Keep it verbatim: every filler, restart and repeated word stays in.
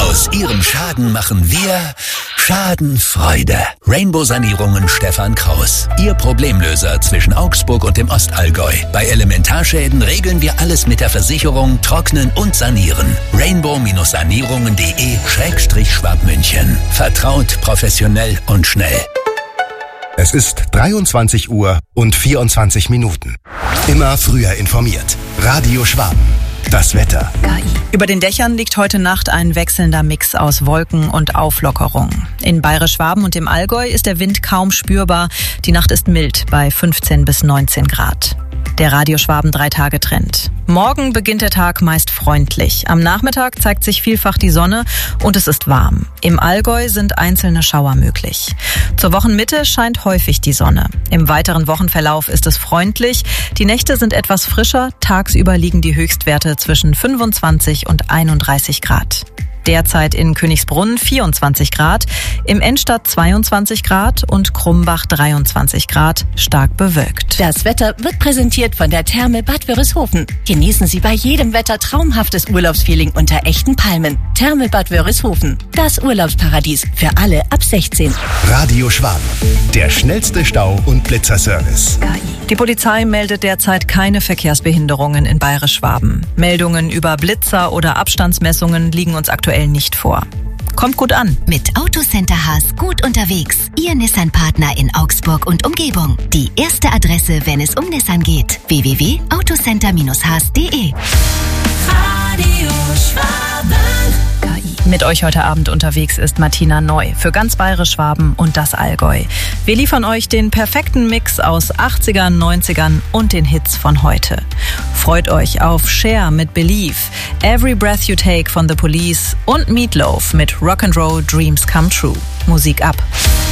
Aus Ihrem Schaden machen wir Schadenfreude. Rainbow Sanierungen Stefan Kraus. Ihr Problemlöser zwischen Augsburg und dem Ostallgäu. Bei Elementarschäden regeln wir alles mit der Versicherung, trocknen und sanieren. rainbow-sanierungen.de Schrägstrich Schwabmünchen. Vertraut, professionell und schnell. Es ist dreiundzwanzig Uhr und vierundzwanzig Minuten. Immer früher informiert. Radio Schwaben. Das Wetter. Über den Dächern liegt heute Nacht ein wechselnder Mix aus Wolken und Auflockerung. In Bayerisch-Schwaben und dem Allgäu ist der Wind kaum spürbar. Die Nacht ist mild bei fünfzehn bis neunzehn Grad. Der Radio Schwaben Drei-Tage-Trend. Morgen beginnt der Tag meist freundlich. Am Nachmittag zeigt sich vielfach die Sonne und es ist warm. Im Allgäu sind einzelne Schauer möglich. Zur Wochenmitte scheint häufig die Sonne. Im weiteren Wochenverlauf ist es freundlich. Die Nächte sind etwas frischer. Tagsüber liegen die Höchstwerte zwischen fünfundzwanzig und einunddreißig Grad. Derzeit in Königsbrunn vierundzwanzig Grad, im Ennstadt zweiundzwanzig Grad und Krumbach dreiundzwanzig Grad, stark bewölkt. Das Wetter wird präsentiert von der Therme Bad Wörishofen. Genießen Sie bei jedem Wetter traumhaftes Urlaubsfeeling unter echten Palmen. Therme Bad Wörishofen, das Urlaubsparadies für alle ab sechzehn. Radio Schwaben, der schnellste Stau- und Blitzerservice. Die Polizei meldet derzeit keine Verkehrsbehinderungen in Bayerisch-Schwaben. Meldungen über Blitzer oder Abstandsmessungen liegen uns aktuell nicht vor. Kommt gut an. Mit Autocenter Haas gut unterwegs. Ihr Nissan-Partner in Augsburg und Umgebung. Die erste Adresse, wenn es um Nissan geht. w w w punkt autocenter haas punkt de. Radio Schwaben. Mit euch heute Abend unterwegs ist Martina Neu für ganz Bayerisch-Schwaben und das Allgäu. Wir liefern euch den perfekten Mix aus achtzigern, neunzigern und den Hits von heute. Freut euch auf Cher mit Believe, Every Breath You Take von The Police und Meatloaf mit Rock'n'Roll Dreams Come True. Musik ab.